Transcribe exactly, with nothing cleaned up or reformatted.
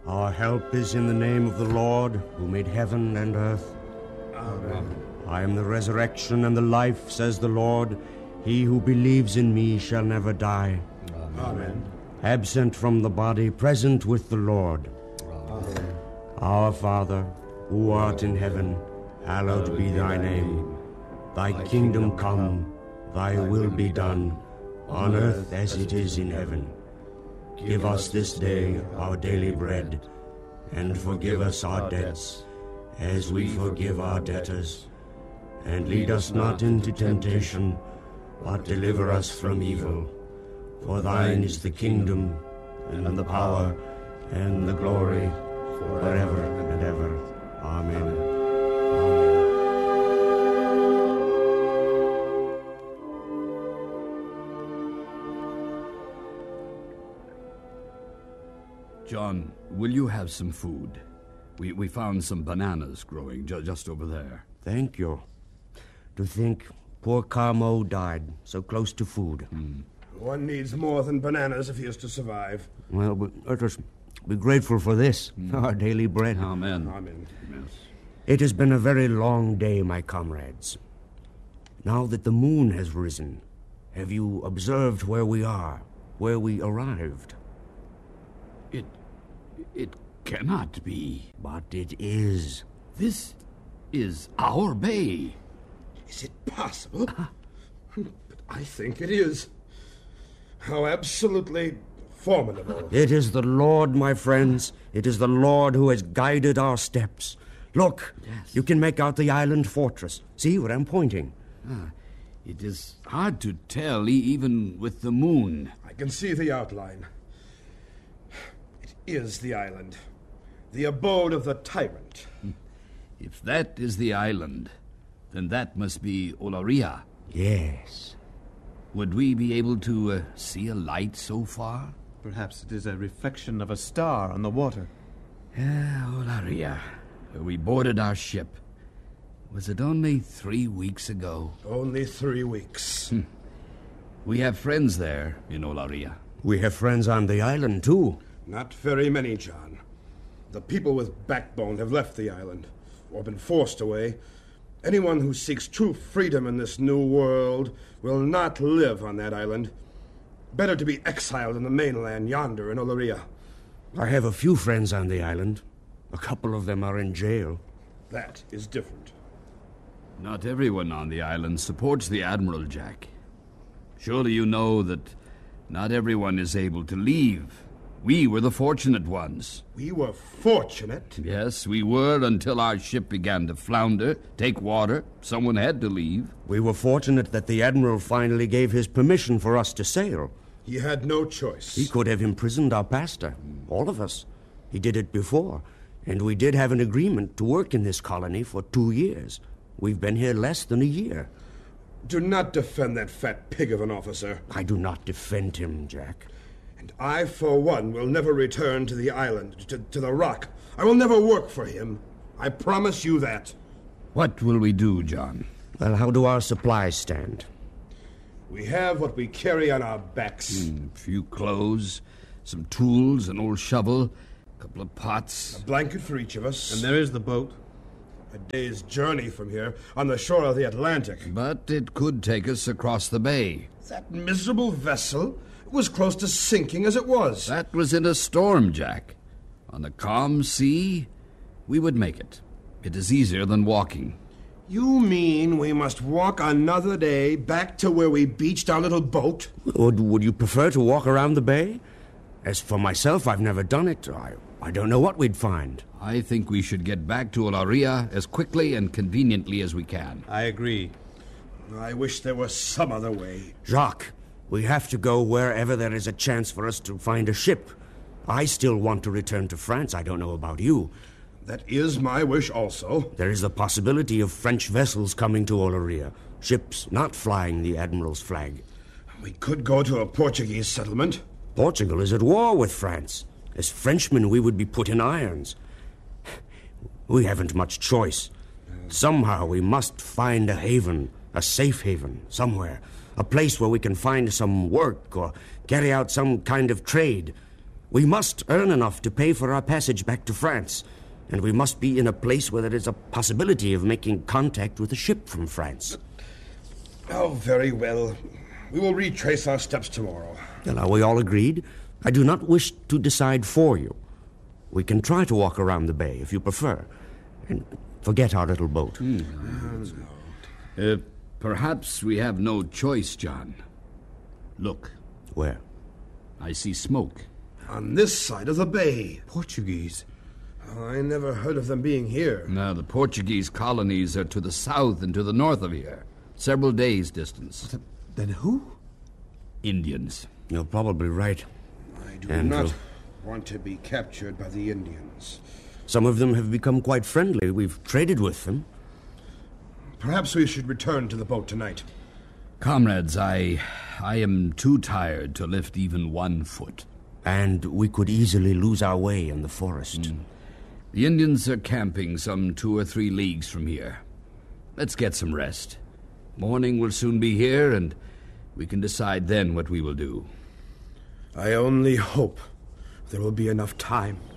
Our help is in the name of the Lord, who made heaven and earth. Amen. I am the resurrection and the life, says the Lord. He who believes in me shall never die. Amen. Amen. Absent from the body, present with the Lord. Amen. Our Father, who art in heaven, hallowed be thy name. Thy kingdom come, thy will be done, on earth as it is in heaven. Give us this day our daily bread, and forgive us our debts, as we forgive our debtors. And lead us not into temptation, but deliver us from evil. For thine is the kingdom, and the power, and the glory, forever and ever. Amen. Amen. John, will you have some food? We we found some bananas growing ju- just over there. Thank you. To think poor Carmo died so close to food. Mm. One needs more than bananas if he is to survive. Well, but let us be grateful for this, mm. our daily bread. Amen. Amen. Yes. It has been a very long day, my comrades. Now that the moon has risen, have you observed where we are, where we arrived? It... it cannot be. But it is. This is our bay. Is it possible? Uh, but I think it is. How absolutely formidable. It is the Lord, my friends. It is the Lord who has guided our steps. Look, yes. You can make out the island fortress. See where I'm pointing? Ah, it is hard to tell, even with the moon. I can see the outline. It is the island. The abode of the tyrant. If that is the island, then that must be Olaria. Yes. Would we be able to uh, see a light so far? Perhaps it is a reflection of a star on the water. Ah, Olaria. We boarded our ship. Was it only three weeks ago? Only three weeks. Hm. We have friends there in Olaria. We have friends on the island, too. Not very many, John. The people with backbone have left the island, or been forced away. Anyone who seeks true freedom in this new world will not live on that island. Better to be exiled in the mainland yonder in Olaria. I have a few friends on the island. A couple of them are in jail. That is different. Not everyone on the island supports the Admiral, Jack. Surely you know that not everyone is able to leave. We were the fortunate ones. We were fortunate? Yes, we were until our ship began to flounder, take water. Someone had to leave. We were fortunate that the Admiral finally gave his permission for us to sail. He had no choice. He could have imprisoned our pastor, all of us. He did it before, and we did have an agreement to work in this colony for two years. We've been here less than a year. Do not defend that fat pig of an officer. I do not defend him, Jack. And I, for one, will never return to the island, to, to the rock. I will never work for him. I promise you that. What will we do, John? Well, how do our supplies stand? We have what we carry on our backs. Mm, a few clothes, some tools, an old shovel, a couple of pots. A blanket for each of us. And there is the boat. A day's journey from here, on the shore of the Atlantic. But it could take us across the bay. That miserable vessel was close to sinking as it was. That was in a storm, Jack. On a calm sea, we would make it. It is easier than walking. You mean we must walk another day back to where we beached our little boat? Would, would you prefer to walk around the bay? As for myself, I've never done it. I, I don't know what we'd find. I think we should get back to Olaria as quickly and conveniently as we can. I agree. I wish there was some other way. Jacques, we have to go wherever there is a chance for us to find a ship. I still want to return to France. I don't know about you. That is my wish also. There is the possibility of French vessels coming to Olaria, ships not flying the Admiral's flag. We could go to a Portuguese settlement. Portugal is at war with France. As Frenchmen, we would be put in irons. We haven't much choice. Somehow we must find a haven, a safe haven, somewhere. A place where we can find some work or carry out some kind of trade. We must earn enough to pay for our passage back to France, and we must be in a place where there is a possibility of making contact with a ship from France. Oh, very well. We will retrace our steps tomorrow. Well, are we all agreed? I do not wish to decide for you. We can try to walk around the bay if you prefer, and forget our little boat. Mm. Uh, perhaps we have no choice, John. Look. Where? I see smoke. On this side of the bay. Portuguese. Oh, I never heard of them being here. Now, the Portuguese colonies are to the south and to the north of here. Several days' distance. Then who? Indians. You're probably right. I do Andrew. not want to be captured by the Indians. Some of them have become quite friendly. We've traded with them. Perhaps we should return to the boat tonight. Comrades, I... I am too tired to lift even one foot. And we could easily lose our way in the forest. Mm. The Indians are camping some two or three leagues from here. Let's get some rest. Morning will soon be here, and we can decide then what we will do. I only hope there will be enough time.